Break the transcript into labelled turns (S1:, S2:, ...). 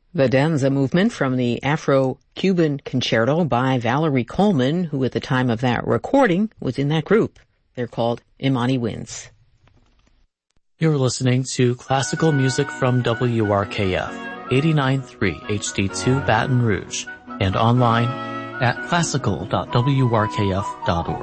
S1: The Danza movement from the Afro-Cuban Concerto by Valerie Coleman, who at the time of that recording was in that group. They're called Imani Winds.
S2: You're listening to classical music from WRKF, 89.3 HD2 Baton Rouge, and online at classical.wrkf.org.